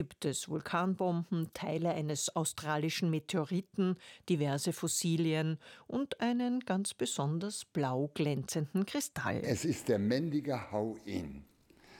Gibt es Vulkanbomben, Teile eines australischen Meteoriten, diverse Fossilien und einen ganz besonders blau glänzenden Kristall. Es ist der Mendiger Hau-In.